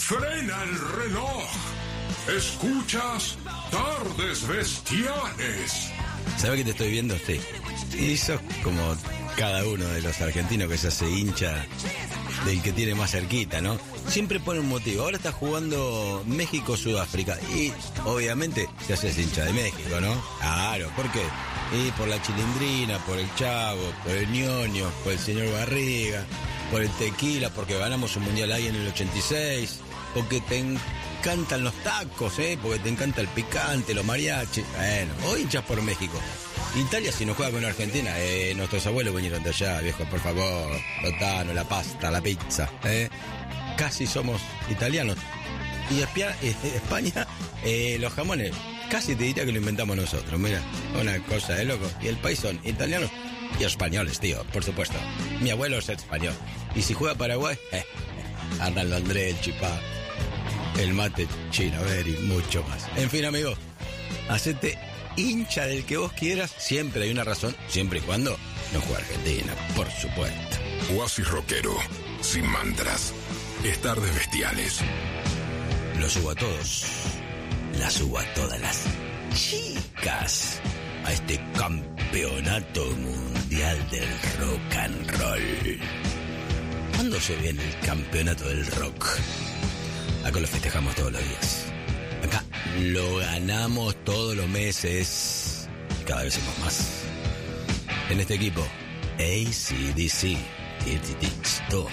Frena el reloj. Escuchas Tardes Bestiales. ¿Sabes que te estoy viendo? Sí. Y sos como cada uno de los argentinos que se hace hincha del que tiene más cerquita, ¿no? Siempre pone un motivo. Ahora está jugando México-Sudáfrica y obviamente te haces hincha de México, ¿no? Claro, ¿por qué? Y por la Chilindrina, por el Chavo, por el Ñoño, por el señor Barriga, por el tequila, porque ganamos un mundial ahí en el 86, porque te encantan los tacos, porque te encanta el picante, los mariachis. Bueno, o hinchas por México. Italia si no juega con Argentina, nuestros abuelos vinieron de allá, viejo, por favor, Lotano, la pasta, la pizza, casi somos italianos. Y España, los jamones, casi te diría que lo inventamos nosotros, mira, una cosa de loco. Y el país son italianos y españoles, tío, por supuesto. Mi abuelo es español. Y si juega Paraguay, Arnaldo André, el Chipá, el mate chino, y mucho más. En fin, amigo, hacete hincha del que vos quieras, siempre hay una razón, siempre y cuando no juegue Argentina, por supuesto. Oasis rockero, sin mantras. Es Tardes Bestiales. Los subo a todos, las subo a todas las chicas a este campeonato mundial del rock and roll. ¿Cuándo se viene el campeonato del rock? Acá lo festejamos todos los días. Acá lo ganamos todos los meses. Y cada vez somos más. En este equipo, AC/DC, Dirty Dicks, todo.